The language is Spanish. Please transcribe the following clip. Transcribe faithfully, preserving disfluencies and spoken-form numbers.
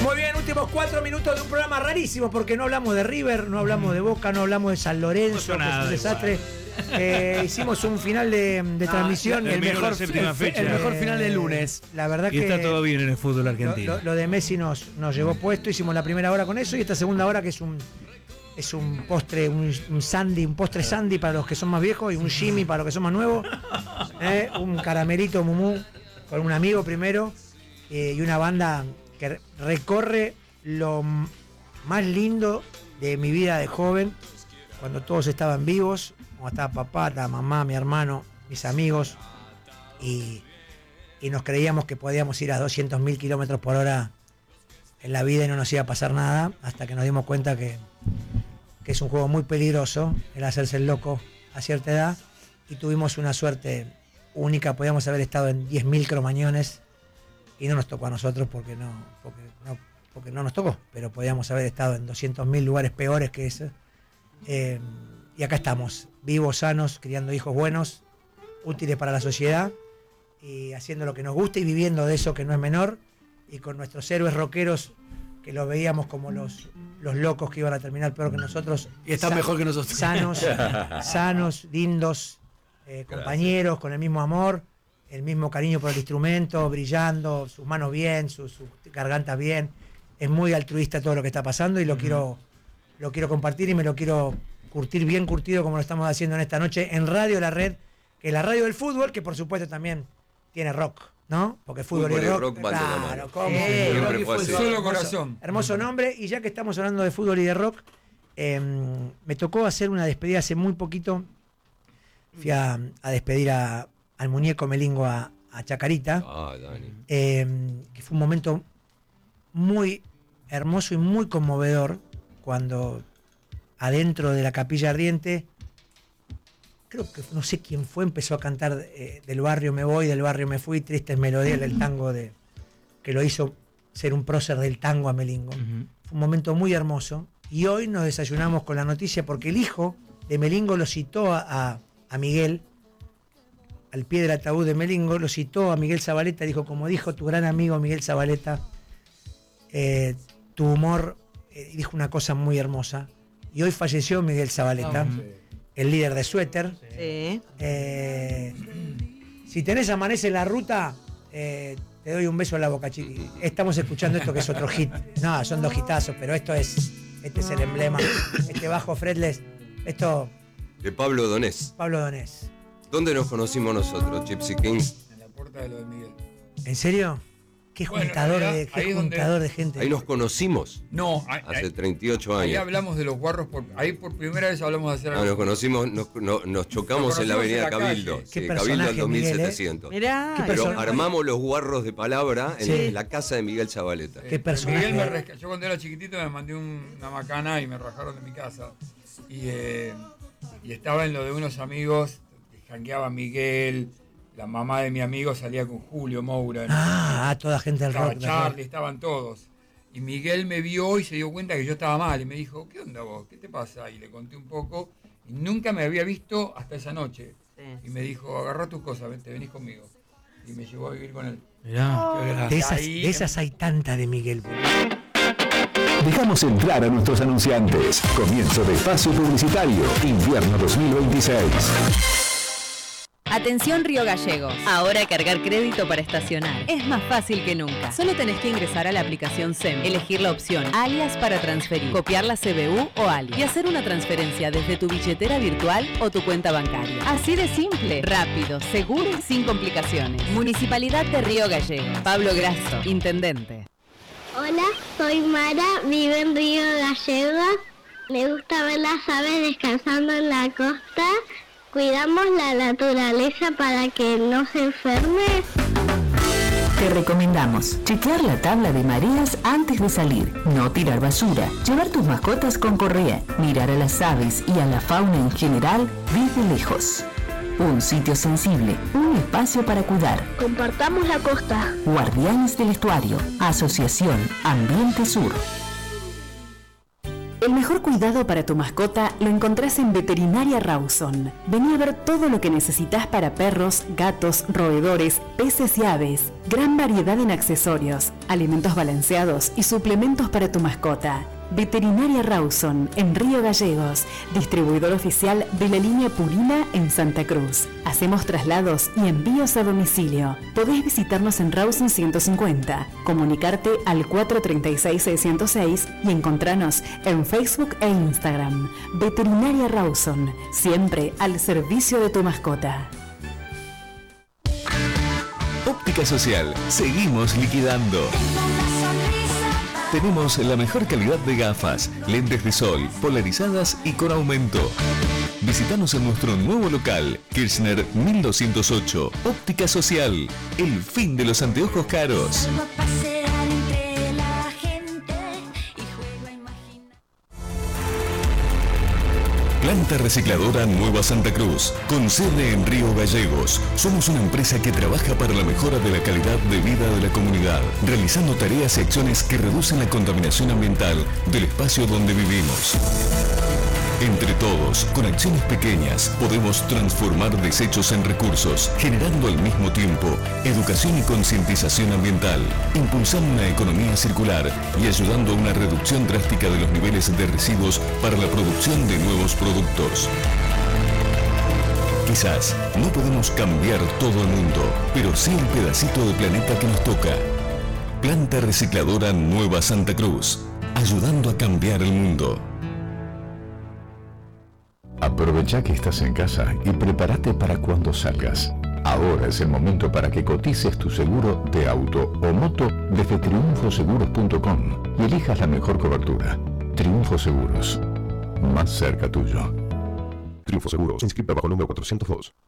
Muy bien, últimos cuatro minutos de un programa rarísimo porque no hablamos de River, no hablamos de Boca, no hablamos de San Lorenzo, que es un desastre. Eh, hicimos un final de, de no, transmisión, el, mejor, el, fecha, el mejor eh, final del lunes. La verdad y que está todo bien en el fútbol argentino. Lo, lo, lo de Messi nos, nos llevó puesto, hicimos la primera hora con eso y esta segunda hora que es un es un postre, un, un sandy, un postre sandy para los que son más viejos y un Jimmy para los que son más nuevos. Eh, un caramelito mumú con un amigo primero eh, y una banda que recorre lo más lindo de mi vida de joven, cuando todos estaban vivos, cuando estaba papá, estaba mamá, mi hermano, mis amigos, y, y nos creíamos que podíamos ir a doscientos mil kilómetros por hora en la vida y no nos iba a pasar nada, hasta que nos dimos cuenta que, que es un juego muy peligroso el hacerse el loco a cierta edad, y tuvimos una suerte única. Podíamos haber estado en diez mil cromañones y no nos tocó a nosotros porque no, porque no, porque no nos tocó, pero podíamos haber estado en doscientos mil lugares peores que ese. Eh, y acá estamos, vivos, sanos, criando hijos buenos, útiles para la sociedad y haciendo lo que nos gusta y viviendo de eso que no es menor, y con nuestros héroes rockeros que los veíamos como los, los locos que iban a terminar peor que nosotros. Y están mejor que nosotros. Sanos, sanos, lindos, eh, compañeros, con el mismo amor, el mismo cariño por el instrumento, brillando, sus manos bien, sus, sus gargantas bien. Es muy altruista todo lo que está pasando y lo, uh-huh. quiero, lo quiero compartir y me lo quiero curtir bien curtido como lo estamos haciendo en esta noche en Radio La Red, que es la radio del fútbol, que por supuesto también tiene rock, ¿no? Porque fútbol, fútbol y rock, rock claro, ¿cómo? Sí, siempre fue así. Solo corazón. Hermoso nombre, y ya que estamos hablando de fútbol y de rock, eh, me tocó hacer una despedida hace muy poquito. Fui a, a despedir a, al muñeco Melingo a, a Chacarita, ah, Dani. Eh, que fue un momento muy hermoso y muy conmovedor cuando adentro de la Capilla Ardiente, creo que no sé quién fue, empezó a cantar eh, Del barrio me voy, del barrio me fui, tristes melodías del tango, de, que lo hizo ser un prócer del tango a Melingo. Uh-huh. Fue un momento muy hermoso y hoy nos desayunamos con la noticia porque el hijo de Melingo lo citó a, a, a Miguel, al pie del ataúd de Melingo, lo citó a Miguel Zabaleta, dijo, como dijo tu gran amigo Miguel Zabaleta, eh, tu humor, eh, dijo una cosa muy hermosa. Y hoy falleció Miguel Zabaleta, oh, sí. el líder de Suéter. Sí. Eh, si tenés Amanece en la ruta, eh, te doy un beso en la boca, chiqui. Estamos escuchando esto que es otro hit. No, son dos hitazos, pero esto es, este es el emblema. Este bajo fretless, esto... De Pablo Donés. Pablo Donés. ¿Dónde nos conocimos nosotros, Gypsy King? En la puerta de lo de Miguel. ¿En serio? Qué bueno, juntador, allá, de, qué juntador donde, de gente. Ahí nos conocimos. No, ahí, hace ahí, treinta y ocho años. Ahí hablamos de los guarros, por, ahí por primera vez hablamos de hacer algo. Ah, nos conocimos, nos, no, nos chocamos nos en la avenida en la Cabildo. Sí, Cabildo al dos mil setecientos. ¿Eh? Mirá. Pero armamos los guarros de palabra en, sí. la casa de Miguel Zabaleta. Qué personaje. Miguel me resca- Yo cuando era chiquitito me mandé un, una macana y me rajaron de mi casa. Y, eh, y estaba en lo de unos amigos, jangueaba Miguel. La mamá de mi amigo salía con Julio Moura. Ah, toda gente del estaba rock. Charlie, estaban todos. Y Miguel me vio y se dio cuenta que yo estaba mal. Y me dijo, ¿qué onda vos? ¿Qué te pasa? Y le conté un poco. Y nunca me había visto hasta esa noche. Sí. Y me dijo, agarrá tus cosas, te venís conmigo. Y me llevó a vivir con él. Mirá. Oh. De, esas, de esas hay tanta de Miguel. Dejamos entrar a nuestros anunciantes. Comienzo de espacio publicitario. Invierno dos mil veintiséis. Atención Río Gallegos. Ahora cargar crédito para estacionar es más fácil que nunca. Solo tenés que ingresar a la aplicación S E M, elegir la opción alias para transferir, copiar la C B U o alias y hacer una transferencia desde tu billetera virtual o tu cuenta bancaria. Así de simple, rápido, seguro y sin complicaciones. Municipalidad de Río Gallegos. Pablo Grasso, intendente. Hola, soy Mara, vivo en Río Gallegos. Me gusta ver las aves descansando en la costa. Cuidamos la naturaleza para que no se enferme. Te recomendamos chequear la tabla de mareas antes de salir, no tirar basura, llevar tus mascotas con correa, mirar a las aves y a la fauna en general desde lejos. Un sitio sensible, un espacio para cuidar. Compartamos la costa. Guardianes del Estuario, Asociación Ambiente Sur. El mejor cuidado para tu mascota lo encontrás en Veterinaria Rawson. Vení a ver todo lo que necesitas para perros, gatos, roedores, peces y aves. Gran variedad en accesorios, alimentos balanceados y suplementos para tu mascota. Veterinaria Rawson, en Río Gallegos, distribuidor oficial de la línea Purina en Santa Cruz. Hacemos traslados y envíos a domicilio. Podés visitarnos en Rawson ciento cincuenta, comunicarte al cuatro tres seis, seis cero seis y encontrarnos en Facebook e Instagram. Veterinaria Rawson, siempre al servicio de tu mascota. Óptica Social, seguimos liquidando. Tenemos la mejor calidad de gafas, lentes de sol, polarizadas y con aumento. Visítanos en nuestro nuevo local, Kirchner mil doscientos ocho. Óptica Social, el fin de los anteojos caros. Planta Recicladora Nueva Santa Cruz, con sede en Río Gallegos. Somos una empresa que trabaja para la mejora de la calidad de vida de la comunidad, realizando tareas y acciones que reducen la contaminación ambiental del espacio donde vivimos. Entre todos, con acciones pequeñas, podemos transformar desechos en recursos, generando al mismo tiempo educación y concientización ambiental, impulsando una economía circular y ayudando a una reducción drástica de los niveles de residuos para la producción de nuevos productos. Quizás no podemos cambiar todo el mundo, pero sí el pedacito de planeta que nos toca. Planta Recicladora Nueva Santa Cruz, ayudando a cambiar el mundo. Aprovecha que estás en casa y prepárate para cuando salgas. Ahora es el momento para que cotices tu seguro de auto o moto desde triunfo seguros punto com y elijas la mejor cobertura. Triunfo Seguros, más cerca tuyo. Triunfo Seguros, inscrita bajo número cuatrocientos dos.